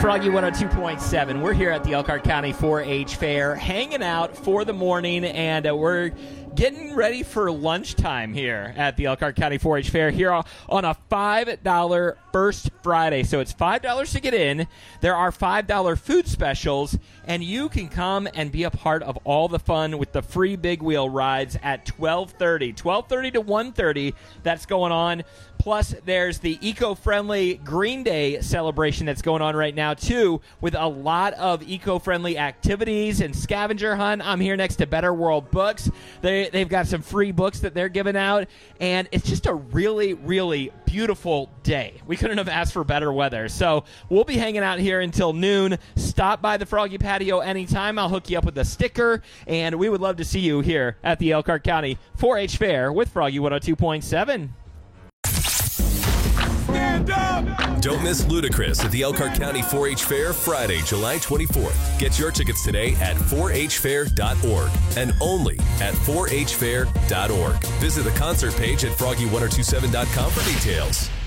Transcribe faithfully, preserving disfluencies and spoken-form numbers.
Froggy one oh two point seven. We're here at the Elkhart County four H Fair, hanging out for the morning, and uh, we're getting ready for lunchtime here at the Elkhart County four H Fair here on a five dollar First Friday. So it's five dollars to get in. There are five dollar food specials, and you can come and be a part of all the fun with the free big wheel rides at twelve thirty. twelve thirty to one thirty, that's going on. Plus, there's the eco-friendly Green Day celebration that's going on right now, too, with a lot of eco-friendly activities and scavenger hunt. I'm here next to Better World Books. They, they've got some free books that they're giving out, and it's just a really, really beautiful day. We couldn't have asked for better weather. So we'll be hanging out here until noon. Stop by the Froggy Patio anytime. I'll hook you up with a sticker, and we would love to see you here at the Elkhart County four H Fair with Froggy one oh two point seven. Don't miss Ludacris at the Elkhart County four H Fair Friday, July twenty-fourth. Get your tickets today at four h fair dot org and only at four h fair dot org. Visit the concert page at froggy one oh two seven dot com for details.